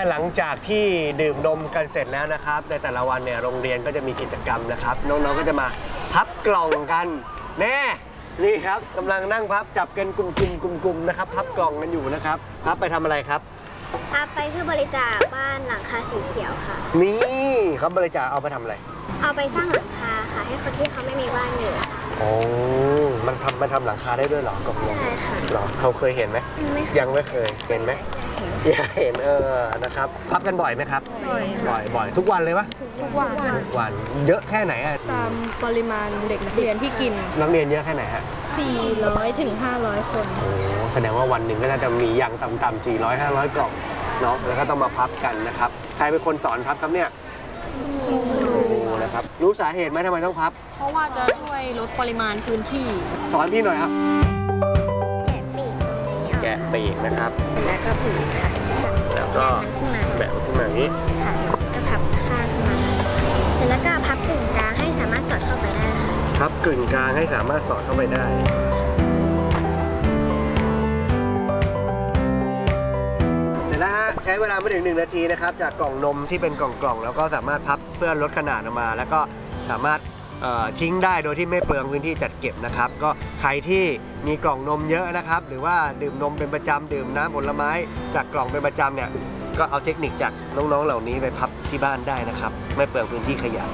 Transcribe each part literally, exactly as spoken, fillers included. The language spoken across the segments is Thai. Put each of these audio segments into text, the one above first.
หลังจากที่ดื่มนมกันเสร็จแล้วนะครับในแต่ละวันเนี่ยโรงเรียนก็จะมีกิจกรรมนะครับน้องๆก็จะมาพับกล่องกันแน่นี่ครับกำลังนั่งพับจับกันกลุ่มๆๆๆนะครับพับกล่องกันอยู่นะครับพับไปทำอะไรครับพับไปเพื่อบริจาคบ้านหลังคาสีเขียวค่ะนี่เขาบริจาคเอาไปทำอะไรเอาไปสร้างหลังคาค่ะให้คนที่เขาไม่มีบ้านอยู่โอ้มันทำมันทำหลังคาได้ด้วยเหรอกล่องนมใช่ค่ะหรอเขาเคยเห็นไหมยังไม่เคยเห็นไหมอยากเห็นเออนะครับพับกันบ่อยไหมครับบ่อยบ่อยบ่อยทุกวันเลยปะทุกวันทุกวันเยอะแค่ไหนอะตามปริมาณเด็กนักเรียนที่กินนักเรียนเยอะแค่ไหนฮะสี่ร้อยถึงห้าร้อยคนโอ้แสดงว่าวันหนึ่งก็น่าจะมีอย่างต่ำๆสี่ร้อยห้าร้อยกล่องเนาะแล้วก็ต้องมาพับกันนะครับใครเป็นคนสอนพับครับเนี่ยครูนะครับรู้สาเหตุไหมทำไมต้องพับเพราะว่าจะช่วยลดปริมาณพื้นที่สอนพี่หน่อยครับแกะปีกตรงนี้ออกแกะปีกนะครับแล้วก็ผืนค่ะแล้วก็แบ่งขึ้นมาอย่างนี้ค่ะก็พับข้างมาเสร็จแล้วก็พับกึ่งกลางให้สามารถสอดเข้าไปได้ค่ะพับกึ่งกลางให้สามารถสอดเข้าไปได้เสร็จแล้วฮะใช้เวลาไม่ถึงหนึ่งนาทีนะครับจากกล่องนมที่เป็นกล่องๆแล้วก็สามารถพับเพื่อลดขนาดออกมาแล้วก็สามารถทิ้งได้โดยที่ไม่เปลืองพื้นที่จัดเก็บนะครับก็ใครที่มีกล่องนมเยอะนะครับหรือว่าดื่มนมเป็นประจำดื่มน้ำผลไม้จากกล่องเป็นประจำเนี่ยก็เอาเทคนิคจากน้องๆเหล่านี้ไปพับที่บ้านได้นะครับไม่เปลืองพื้นที่ขยะ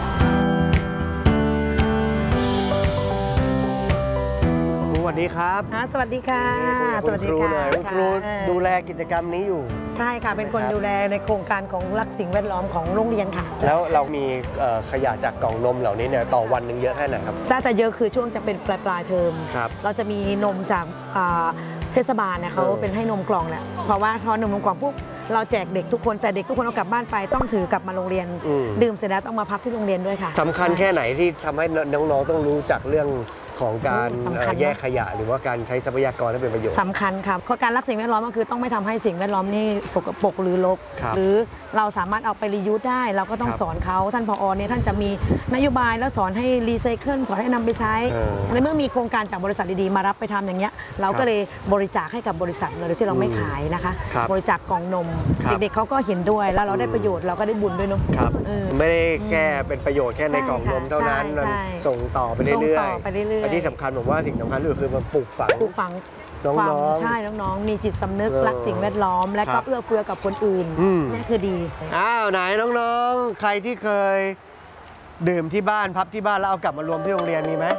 สวัสดีครับสวัสดีค่ะสวัสดีค่ะคุณครูดูแลกิจกรรมนี้อยู่ใช่ค่ะเป็นคนดูแลในโครงการของรักสิ่งแวดล้อมของโรงเรียนค่ะแล้วเรามีขยะจากกล่องนมเหล่านี้เนี่ยต่อวันหนึ่งเยอะแค่ไหนครับถ้าจะเยอะคือช่วงจะเป็นปลายปลายเทอมเราจะมีนมจากเทศบาลเนี่ยเขาเป็นให้นมกล่องแหละเพราะว่าพอนมนมกล่องปุ๊บเราแจกเด็กทุกคนแต่เด็กทุกคนเอากลับบ้านไปต้องถือกลับมาโรงเรียนดื่มเสร็จแล้วต้องมาพับที่โรงเรียนด้วยค่ะสำคัญแค่ไหนที่ทำให้น้องๆต้องรู้จักเรื่องของการแยกขยะหรือว่าการใช้ทรัพยากรให้เป็นประโยชน์สำคัญครับเพราะการรักสิ่งแวดล้อมก็คือต้องไม่ทำให้สิ่งแวดล้อมนี่สกปรกหรือรกหรือเราสามารถเอาไปรียูสได้เราก็ต้องสอนเขาท่านผอเนี่ยท่านจะมีนโยบายแล้วสอนให้รีไซเคิลสอนให้นำไปใช้ในเมื่อมีโครงการจากบริษัทดีๆมารับไปทำอย่างเงี้ยเราก็เลยบริจาคให้กับบริษัทเลยที่เราไม่ขายนะคะบริจาคกล่องนมเด็กๆเขาก็เห็นด้วยแล้วเราได้ประโยชน์เราก็ได้บุญด้วยเนาะไม่ได้แค่เป็นประโยชน์แค่ในกล่องนมเท่านั้นส่งต่อไปเรื่อยๆที่สำคัญผมว่าสิ่งสำคัญคือมันปลูกฝังปลูกฝังน้องๆใช่น้องๆมีจิตสำนึกรักสิ่งแวดล้อมและก็เอื้อเฟื้อกับคนอื่นนี่คือดีอ้าวไหนน้องๆใครที่เคยดื่มที่บ้านพับที่บ้านแล้วเอากลับมารวมที่โรงเรียนมีไหม